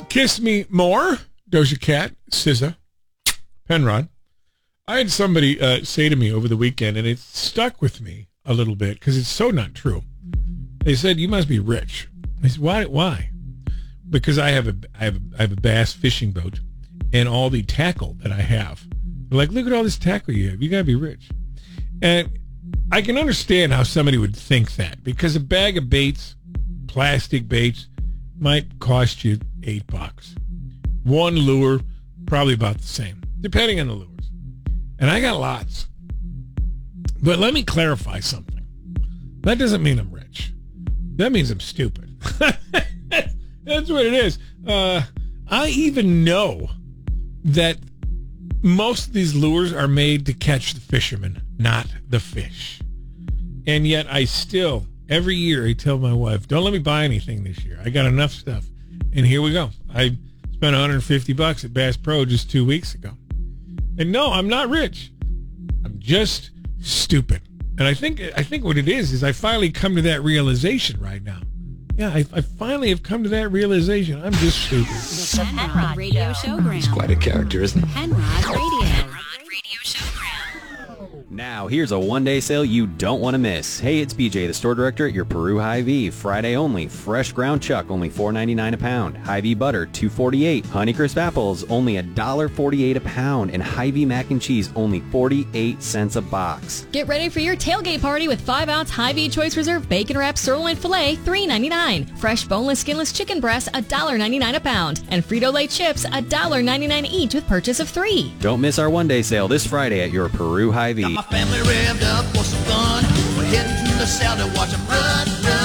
Kiss Me More, Doja Cat, SZA, Penrod. I had somebody say to me over the weekend, and it stuck with me a little bit because it's so not true. They said, "You must be rich." I said, "Why?" Because I have a bass fishing boat, and all the tackle that I have. They're like, "Look at all this tackle you have. You gotta be rich." And I can understand how somebody would think that, because a bag of baits, plastic baits, might cost you $8. One lure, probably about the same, depending on the lures. And I got lots. But let me clarify something. That doesn't mean I'm rich. That means I'm stupid. That's what it is. I even know that most of these lures are made to catch the fishermen, not the fish. And yet I still, every year, I tell my wife, don't let me buy anything this year. I got enough stuff. And here we go. I spent $150 at Bass Pro just 2 weeks ago. And no, I'm not rich. I'm just stupid. And I think what it is I finally come to that realization right now. Yeah, I finally have come to that realization. I'm just stupid. The Penrod Radio Showground. He's quite a character, isn't he? Penrod Radio Showground. Now, here's a one-day sale you don't want to miss. Hey, it's BJ, the store director at your Peru Hy-Vee. Friday only. Fresh ground chuck, only $4.99 a pound. Hy-Vee butter, $2.48. Honeycrisp apples, only $1.48 a pound. And Hy-Vee mac and cheese, only 48 cents a box. Get ready for your tailgate party with 5-ounce Hy-Vee Choice Reserve Bacon Wrapped Sirloin Filet, $3.99. Fresh boneless, skinless chicken breasts, $1.99 a pound. And Frito-Lay chips, $1.99 each with purchase of 3. Don't miss our one-day sale this Friday at your Peru Hy-Vee. My family revved up for some fun. We're heading to the south to watch them run.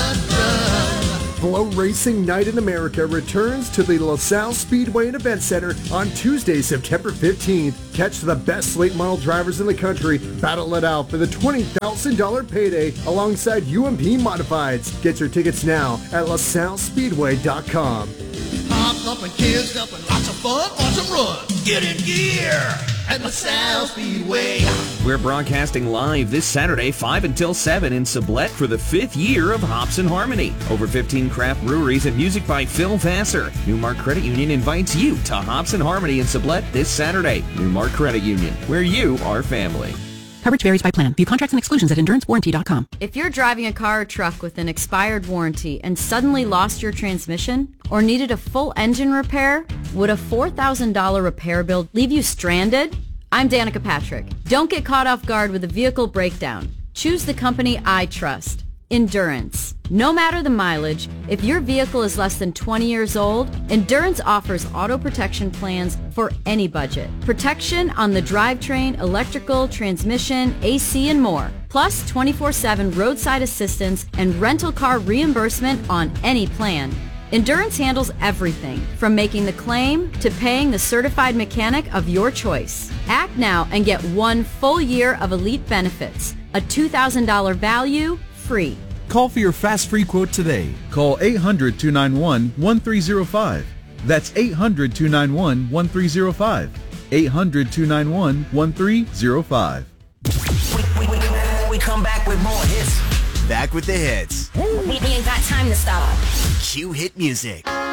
Flow Racing Night in America returns to the LaSalle Speedway and Event Center on Tuesday, September 15th. Catch the best late model drivers in the country battle it out for the $20,000 payday alongside UMP Modifieds. Get your tickets now at LaSalleSpeedway.com. Pop up and kids up and lots of fun. Watch them run. Get in gear at LaSalle Speedway. We're broadcasting live this Saturday, 5 until 7 in Sublette for the 5th year of Hops and Harmony. Over 15 craft breweries and music by Phil Vassar. Newmark Credit Union invites you to Hops and Harmony in Sublette this Saturday. Newmark Credit Union, where you are family. Coverage varies by plan. View contracts and exclusions at endurancewarranty.com. If you're driving a car or truck with an expired warranty and suddenly lost your transmission or needed a full engine repair, would a $4,000 repair bill leave you stranded? I'm Danica Patrick. Don't get caught off guard with a vehicle breakdown. Choose the company I trust. Endurance. No matter the mileage, if your vehicle is less than 20 years old, Endurance offers auto protection plans for any budget. Protection on the drivetrain, electrical, transmission, AC, and more. Plus 24/7 roadside assistance and rental car reimbursement on any plan. Endurance handles everything, from making the claim to paying the certified mechanic of your choice. Act now and get 1 full year of elite benefits. A $2,000 value, free. Call for your fast free quote today. Call 800-291-1305. That's 800-291-1305. 800-291-1305. We come back with more hits. Back with the hits. We ain't got time to stop. Cue hit music.